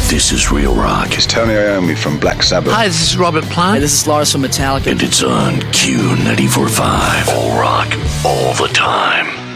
This is Real Rock. It's Tony Iommi from Black Sabbath. Hi, this is Robert Plant. Hey, this is Lars from Metallica. And it's on Q94.5. All rock, all the time.